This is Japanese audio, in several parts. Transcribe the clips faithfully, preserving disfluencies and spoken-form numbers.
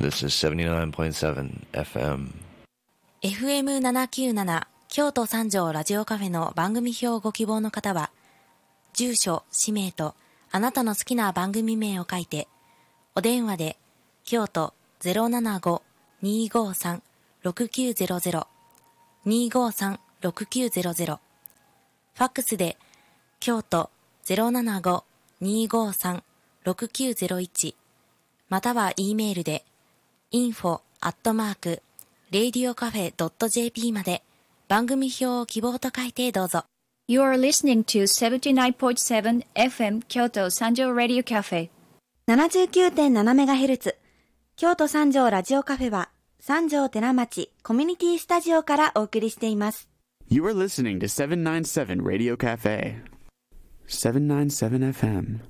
This is seventy-nine point seven エフエム。 エフエムななきゅうなな 京都三条ラジオカフェの番組表をご希望の方は、住所、氏名とあなたの好きな番組名を書いて、お電話で京都 ゼロななご にーごーさん ろくきゅうゼロゼロ にーごーさん ろくきゅうゼロゼロ、ファックスで京都 ゼロななご にーごーさん ろくきゅうゼロいち、または E メールで インフォ アットマーク レイディオカフェ ドット ジェーピー まで番組表を希望と書いてどうぞ。 You are listening to セブンティナインポイントセブン エフエム 京都三条ラジオカフェななじゅうきゅうてんななメガヘルツ 京都三条ラジオカフェは三条寺町コミュニティスタジオからお送りしています。 You are listening to セブンナインセブン Radio Cafe セブンナインセブンエフエム。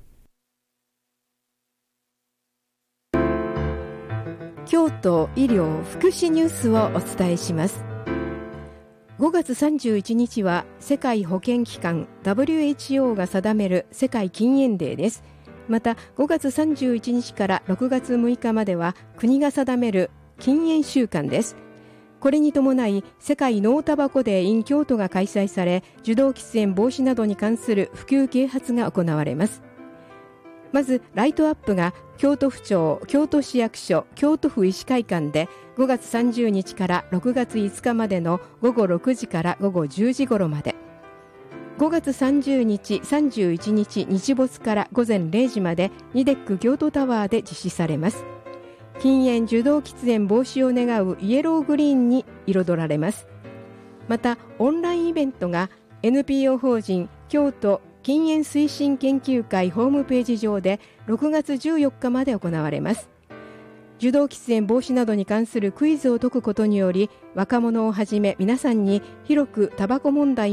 京都医療福祉ニュースをお伝えします。ごがつさんじゅういちにちは世界保健機関 ダブリューエイチオー が定める世界禁煙デーです。またごがつさんじゅういちにちからろくがつむいかまでは国が定める禁煙週間です。これに伴い世界ノータバコデー in 京都が開催され、受動喫煙防止などに関する普及啓発が行われます。まずライトアップが京都府庁、京都市役所、京都府医師会館でごがつさんじゅうにちからろくがついつかまでのごごろくじからごごじゅうじ頃まで、ごがつさんじゅうにち、さんじゅういちにち日没からごぜんれいじまでニデック京都タワーで実施されます。禁煙受動喫煙防止を願うイエローグリーンに彩られます。またオンラインイベントが エヌピーオー 法人京都禁煙推進研究会ホームページ上でろくがつじゅうよっかまで行われます。受動喫煙防止などに関するクイズを解くことにより、若者をはじめ皆さんに広くタバコ問題